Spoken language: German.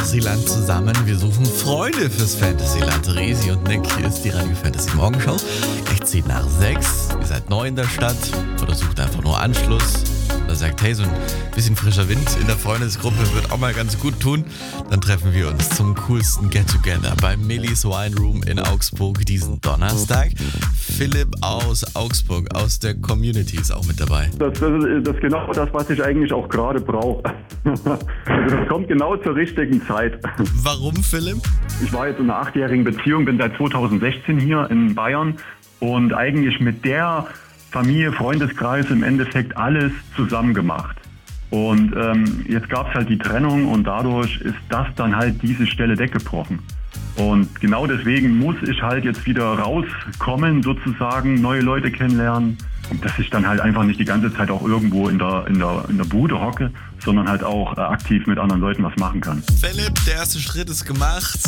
Fantasyland zusammen. Wir suchen Freunde fürs Fantasyland. Resi und Nick, hier ist die Radio Fantasy Morgenshow. Gleich 10 nach 6. Ihr seid neu in der Stadt oder sucht einfach nur Anschluss. Oder sagt, hey, so ein bisschen frischer Wind in der Freundesgruppe wird auch mal ganz gut tun. Dann treffen wir uns zum coolsten Get-Together beim Millie's Wine Room in Augsburg diesen Donnerstag. Philipp aus Augsburg, aus der Community, ist auch mit dabei. Das ist genau das, was ich eigentlich auch gerade brauche. Das kommt genau zur richtigen Zeit. Warum, Philipp? Ich war jetzt in einer 8-jährigen Beziehung, bin seit 2016 hier in Bayern und eigentlich mit der Familie, Freundeskreis im Endeffekt alles zusammen gemacht. Und jetzt gab es halt die Trennung und dadurch ist das dann halt diese Stelle weggebrochen. Und genau deswegen muss ich halt jetzt wieder rauskommen, sozusagen, neue Leute kennenlernen. Und dass ich dann halt einfach nicht die ganze Zeit auch irgendwo in der Bude hocke, sondern halt auch aktiv mit anderen Leuten was machen kann. Philipp, der erste Schritt ist gemacht.